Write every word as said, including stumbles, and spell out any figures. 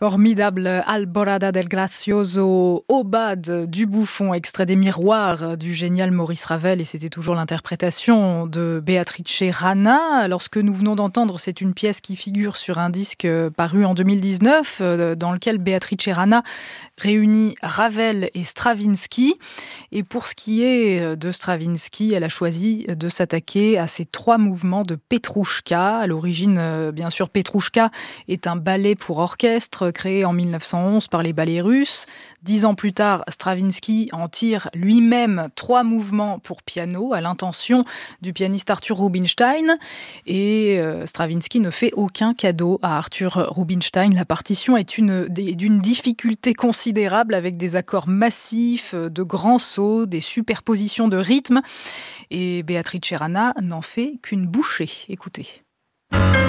Formidable Alborada del Gracioso, Aubade du Bouffon, extrait des Miroirs du génial Maurice Ravel, et c'était toujours l'interprétation de Beatrice Rana. Alors ce que nous venons d'entendre, c'est une pièce qui figure sur un disque paru en deux mille dix-neuf, dans lequel Beatrice Rana réunit Ravel et Stravinsky. Et pour ce qui est de Stravinsky, elle a choisi de s'attaquer à ces trois mouvements de Petrouchka. À l'origine, bien sûr, Petrouchka est un ballet pour orchestre créé en mille neuf cent onze par les ballets russes. Dix ans plus tard, Stravinsky en tire lui-même trois mouvements pour piano à l'intention du pianiste Arthur Rubinstein. Et euh, Stravinsky ne fait aucun cadeau à Arthur Rubinstein. La partition est une, d'une difficulté considérable avec des accords massifs, de grands sauts, des superpositions de rythmes. Et Beatrice Rana n'en fait qu'une bouchée. Écoutez.